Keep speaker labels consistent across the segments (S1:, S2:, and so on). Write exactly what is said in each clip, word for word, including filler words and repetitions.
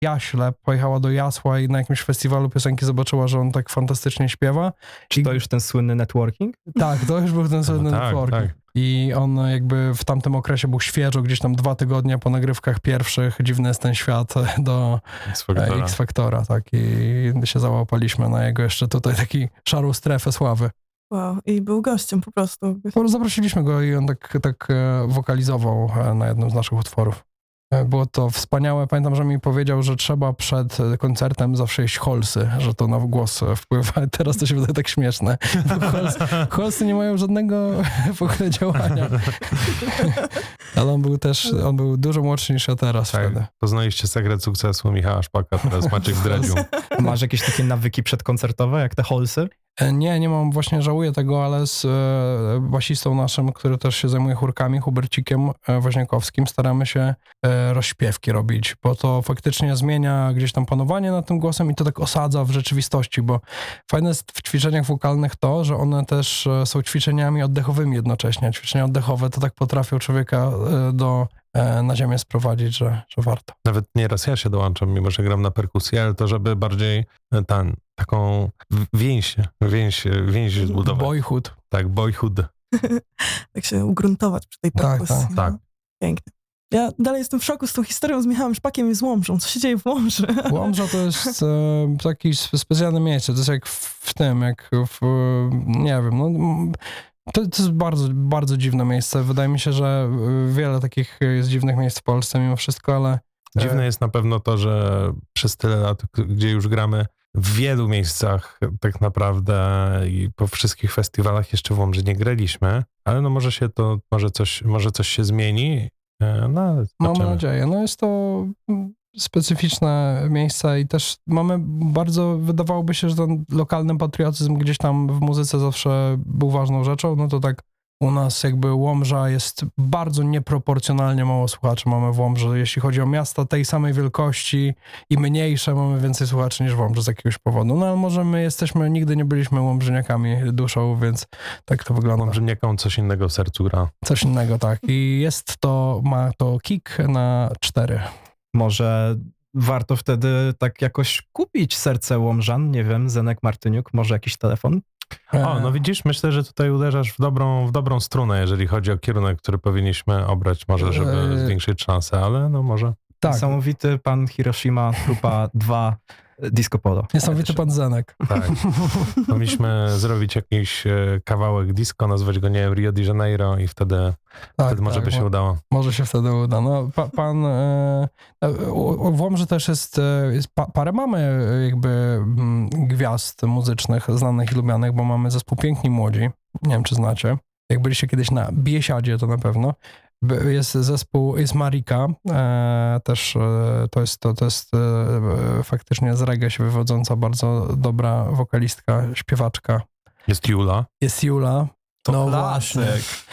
S1: Jaśle, pojechała do Jasła i na jakimś festiwalu piosenki zobaczyła, że on tak fantastycznie śpiewa.
S2: Czy
S1: I...
S2: to już ten słynny networking?
S1: Tak, to już był ten słynny
S3: No tak,
S1: networking.
S3: tak.
S1: I on jakby w tamtym okresie był świeżo, gdzieś tam dwa tygodnie po nagrywkach pierwszych Dziwny jest ten świat do
S3: X-Factora.
S1: X-Factora, tak. I się załapaliśmy na jego jeszcze tutaj taki szarą strefę sławy.
S4: Wow, i był gościem po prostu.
S1: Po prostu zaprosiliśmy go i on tak, tak wokalizował na jednym z naszych utworów. Było to wspaniałe. Pamiętam, że mi powiedział, że trzeba przed koncertem zawsze jeść holsy, że to na głos wpływa. Teraz to się wydaje tak śmieszne. Hols, holsy nie mają żadnego w ogóle działania. Ale on był też, on był dużo młodszy niż ja teraz
S3: Tak,
S1: wtedy.
S3: poznaliście sekret sukcesu Michała Szpaka, teraz Maciek zdradził.
S2: Masz jakieś takie nawyki przedkoncertowe, jak te holsy?
S1: Nie, nie mam, właśnie żałuję tego, ale z e, basistą naszym, który też się zajmuje chórkami, Hubercikiem e, Woźniakowskim, staramy się e, rozśpiewki robić, bo to faktycznie zmienia gdzieś tam panowanie nad tym głosem i to tak osadza w rzeczywistości, bo fajne jest w ćwiczeniach wokalnych to, że one też e, są ćwiczeniami oddechowymi jednocześnie. Ćwiczenia oddechowe to tak potrafią człowieka e, do, e, na ziemię sprowadzić, że, że warto.
S3: Nawet nieraz ja się dołączam, mimo że gram na perkusji, ale to żeby bardziej ten, taką więź, więź, więź zbudować.
S1: Boyhood.
S3: Tak, boyhood.
S4: Tak się ugruntować przy tej
S1: Tak,
S4: perkusji.
S1: tak,
S3: tak.
S4: No. Pięknie. Ja dalej jestem w szoku z tą historią z Michałem Szpakiem i z Łomżą. Co się dzieje w Łomży?
S1: Łomża to jest e, takie spe- specjalne miejsce. To jest jak w, w tym, jak w, e, nie wiem, no, to, to jest bardzo, bardzo dziwne miejsce. Wydaje mi się, że wiele takich jest dziwnych miejsc w Polsce mimo wszystko, ale...
S3: Dziwne jest na pewno to, że przez tyle lat, gdzie już gramy w wielu miejscach tak naprawdę i po wszystkich festiwalach jeszcze w Łomży nie graliśmy, ale no może się to, może coś, może coś się zmieni. No, ale
S1: Mam
S3: zobaczymy.
S1: nadzieję. No jest to specyficzne miejsce i też mamy bardzo, wydawałoby się, że ten lokalny patriotyzm gdzieś tam w muzyce zawsze był ważną rzeczą, no to tak u nas jakby Łomża jest bardzo nieproporcjonalnie mało słuchaczy mamy w Łomży. Jeśli chodzi o miasta tej samej wielkości i mniejsze, mamy więcej słuchaczy niż w Łomży z jakiegoś powodu. No ale może my jesteśmy, nigdy nie byliśmy łomżyniakami duszą, więc tak to wygląda.
S3: Łomżyniakom coś innego w sercu gra.
S1: Coś innego, tak. I jest to, ma to kick na cztery.
S2: Może warto wtedy tak jakoś kupić serce Łomżan, nie wiem, Zenek Martyniuk, może jakiś telefon?
S3: O, no widzisz, myślę, że tutaj uderzasz w dobrą, w dobrą strunę, jeżeli chodzi o kierunek, który powinniśmy obrać, może żeby
S1: Eee.
S3: zwiększyć szanse, ale no może.
S1: Tak,
S2: Niesamowity pan Hiroshima, grupa dwa, Disco Polo.
S1: niesamowity pan Zenek.
S3: Tak. Powinniśmy zrobić jakiś e, kawałek disco, nazwać go, nie wiem, Rio de Janeiro i wtedy,
S1: Tak,
S3: wtedy może
S1: tak,
S3: by się
S1: mo-
S3: udało.
S1: Może się wtedy uda. No, pa, pan, e, w Łomży też jest, e, jest pa, parę mamy e, jakby mm, gwiazd muzycznych znanych i lubianych, bo mamy zespół Piękni Młodzi. Nie wiem, czy znacie. Jak byliście kiedyś na Biesiadzie, to na pewno. By- Jest zespół, jest Marika, e, też e, to jest, to, to jest e, faktycznie z reggae się wywodząca bardzo dobra wokalistka, śpiewaczka.
S3: Jest Jula.
S1: Jest Jula.
S2: To
S1: No
S2: klasyk.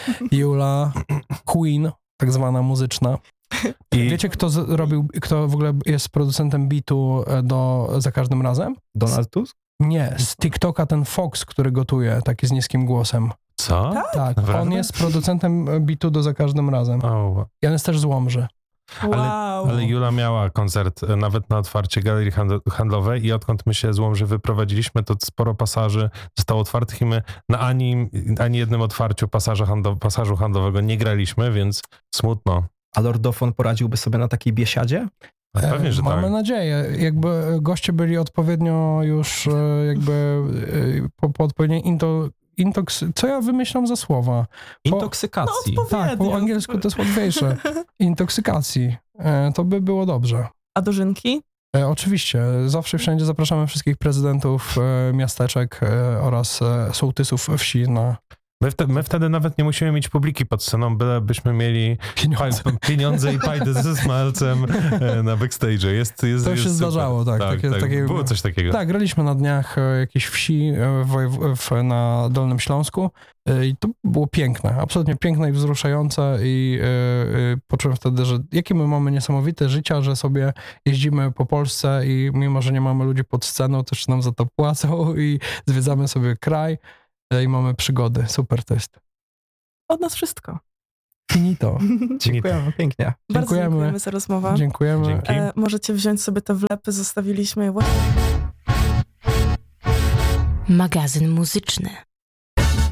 S1: Jula, Queen, tak zwana muzyczna.
S3: I
S1: Wiecie, kto z- robił, kto w ogóle jest producentem bitu e, do Za każdym razem?
S2: Donald Tusk?
S1: Nie, z TikToka ten Fox, który gotuje, taki z niskim głosem.
S3: co?
S1: Tak,
S3: Naprawdę?
S1: on jest producentem bitu do Za każdym razem.
S3: O,
S1: I on jest też z Łomży.
S4: Wow.
S3: ale Jula miała koncert e, nawet na otwarcie galerii handl- handlowej i odkąd my się z Łomży wyprowadziliśmy, to sporo pasaży zostało otwartych i my na ani, ani jednym otwarciu pasażu, handlo- pasażu handlowego nie graliśmy, więc smutno.
S2: A Lordofon poradziłby sobie na takiej biesiadzie?
S3: A pewnie, że
S1: E, Mamy
S3: tak.
S1: nadzieję. Jakby goście byli odpowiednio już e, jakby e, po, po odpowiedniej into, intoks... Co ja wymyślam za słowa? Po-
S2: Intoksykacji.
S4: No,
S1: Tak, po
S4: Odpowiednio.
S1: angielsku to jest łatwiejsze. Intoksykacji. E, To by było dobrze.
S4: A dożynki?
S1: E, Oczywiście. Zawsze i wszędzie zapraszamy wszystkich prezydentów e, miasteczek e, oraz e, sołtysów wsi na
S3: My, wtedy, my wtedy nawet nie musimy mieć publiki pod sceną, bylebyśmy mieli
S1: pieniądze.
S3: pa- pieniądze i pajdy ze smalcem e, na backstage'u. Jest, jest,
S1: To
S3: jest
S1: się
S3: super.
S1: zdarzało, tak. Takie- takie-
S3: Było coś takiego.
S1: Tak, graliśmy na dniach e, jakiejś wsi e, w, w, w, na Dolnym Śląsku e, i to było piękne, absolutnie piękne i wzruszające i e, e, poczułem wtedy, że jakie my mamy niesamowite życia, że sobie jeździmy po Polsce i mimo, że nie mamy ludzi pod sceną, to jeszcze nam za to płacą i zwiedzamy sobie kraj e, i mamy przygody. Super to jest.
S4: Od nas wszystko.
S1: Finito.
S2: Dziękujemy pięknie.
S4: Bardzo
S1: Dziękujemy.
S4: dziękujemy za rozmowę.
S1: Dziękujemy.
S3: Dzięki.
S4: E, możecie wziąć sobie te wlepy, zostawiliśmy je.
S5: Magazyn muzyczny.